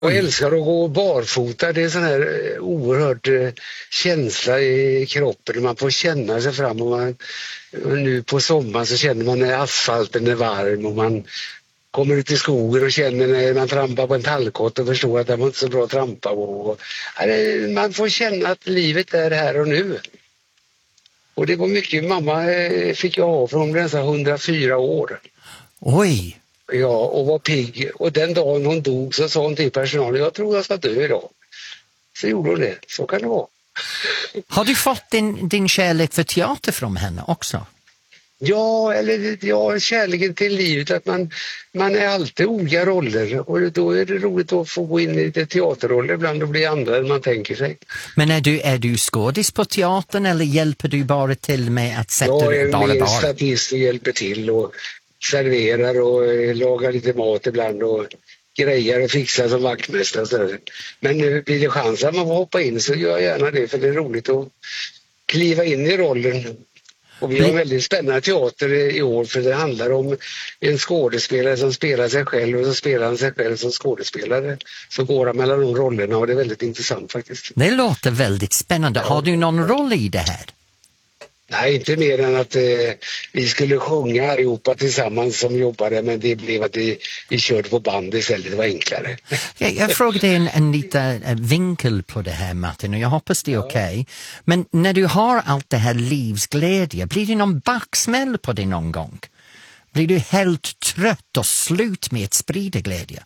Och älskar att gå barfota. Det är sån här oerhört känsla i kroppen. Man får känna sig fram. Och nu på sommaren så känner man när asfalten är varm. Och man kommer ut i skogen och känner när man trampar på en tallkott och förstår att det var inte så bra att trampa på. Man får känna att livet är här och nu. Och det var mycket mamma fick jag ha från dessa 104 år. Oj! Ja, och var pigg. Och den dagen hon dog så sa hon till personalen, jag tror jag ska dö idag. Så gjorde hon det. Så kan det vara. Har du fått din kärlek för teater från henne också? Ja, kärleken till livet. Att man är alltid olika roller. Och då är det roligt att få gå in i teaterroller ibland och bli andra än man tänker sig. Men är du skådis på teatern eller hjälper du bara till med att sätta jag är bara? Jag är statist och hjälper till och serverar och lagar lite mat ibland och grejer och fixar som vaktmästare. Men nu blir det chans att man får hoppa in så gör jag gärna det för det är roligt att kliva in i rollen. Och vi har en väldigt spännande teater i år för det handlar om en skådespelare som spelar sig själv och så spelar han sig själv som skådespelare. Så går han mellan de rollerna och det är väldigt intressant faktiskt. Det låter väldigt spännande. Ja. Har du någon roll i det här? Nej, inte mer än att vi skulle sjunga allihopa tillsammans som jobbade, men det blev att vi körde på band istället, det var enklare. Jag frågade en liten vinkel på det här, Martin, och jag hoppas det är okej. Men när du har allt det här livsglädje, blir det någon baksmäll på det någon gång? Blir du helt trött och slut med att sprida glädje?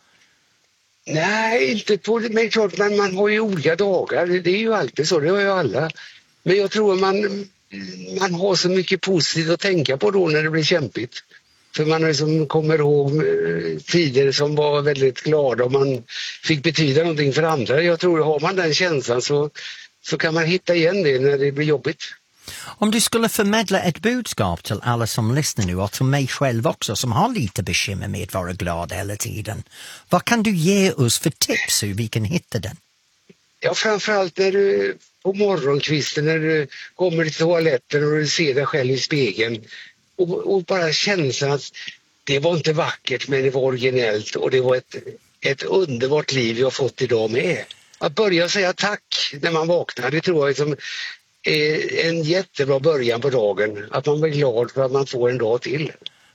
Nej, inte på det, men klart, man har ju olika dagar, det är ju alltid så, det har ju alla. Men jag tror man har så mycket positivt att tänka på då när det blir kämpigt. För man liksom kommer ihåg tider som var väldigt glada och man fick betyda någonting för andra. Jag tror har man den känslan så kan man hitta igen det när det blir jobbigt. Om du skulle förmedla ett budskap till alla som lyssnar nu och till mig själv också som har lite bekymmer med att vara glad hela tiden. Vad kan du ge oss för tips hur vi kan hitta den? Ja, framförallt när du på morgonkvisten när du kommer till toaletten och du ser dig själv i spegeln och bara känslan att det var inte vackert men det var originellt och det var ett underbart liv jag fått idag med. Att börja säga tack när man vaknar, det tror jag är en jättebra början på dagen. Att man blir glad för att man får en dag till.